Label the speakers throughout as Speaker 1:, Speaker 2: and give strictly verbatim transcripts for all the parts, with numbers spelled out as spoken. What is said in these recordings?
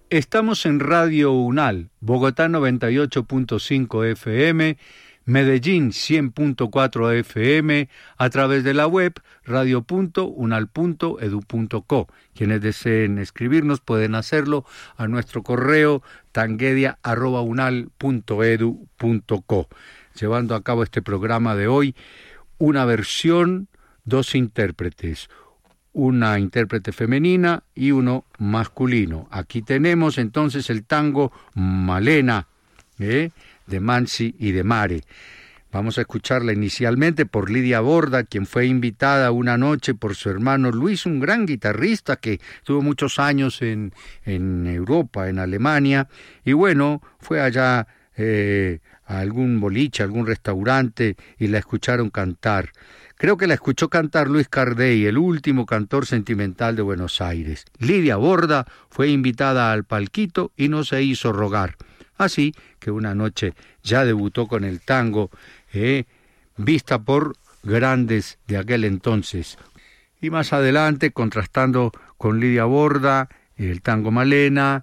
Speaker 1: Estamos en Radio UNAL, Bogotá noventa y ocho punto cinco F M, Medellín cien punto cuatro F M, a través de la web radio punto unal punto edu punto co. Quienes deseen escribirnos pueden hacerlo a nuestro correo tanguedia arroba unal punto edu punto co. Llevando a cabo este programa de hoy, una versión, dos intérpretes, una intérprete femenina y uno masculino. Aquí tenemos entonces el tango Malena, ¿eh? de Mansi y de Mare. Vamos a escucharla inicialmente por Lidia Borda, quien fue invitada una noche por su hermano Luis, un gran guitarrista que tuvo muchos años en, en Europa, en Alemania, y bueno, fue allá eh, a algún boliche, a algún restaurante, y la escucharon cantar. Creo que la escuchó cantar Luis Cardey, el último cantor sentimental de Buenos Aires. Lidia Borda fue invitada al palquito y no se hizo rogar. Así que una noche ya debutó con el tango, eh, vista por grandes de aquel entonces. Y más adelante, contrastando con Lidia Borda, el tango Malena,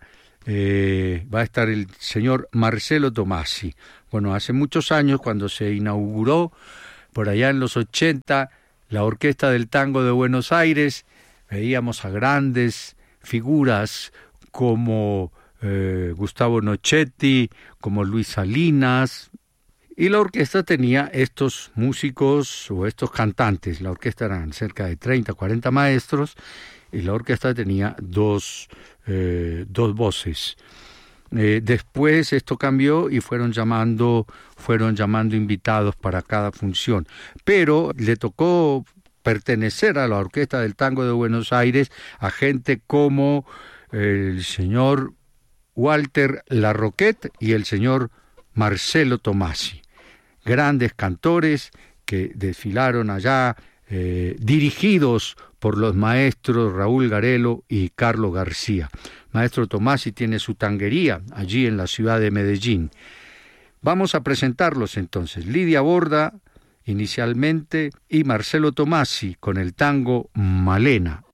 Speaker 1: eh, va a estar el señor Marcelo Tomasi. Bueno, hace muchos años, cuando se inauguró, por allá en los ochenta, la Orquesta del Tango de Buenos Aires, veíamos a grandes figuras como eh, Gustavo Nochetti, como Luis Salinas, y la orquesta tenía estos músicos o estos cantantes. La orquesta eran cerca de treinta, cuarenta maestros, y la orquesta tenía dos, eh, dos voces. Eh, después esto cambió y fueron llamando, fueron llamando invitados para cada función. Pero le tocó pertenecer a la Orquesta del Tango de Buenos Aires a gente como el señor Walter Larroquette y el señor Marcelo Tomasi. Grandes cantores que desfilaron allá, eh, dirigidos por los maestros Raúl Garelo y Carlos García. Maestro Tomasi tiene su tanguería allí en la ciudad de Medellín. Vamos a presentarlos entonces. Lidia Borda inicialmente y Marcelo Tomasi con el tango Malena.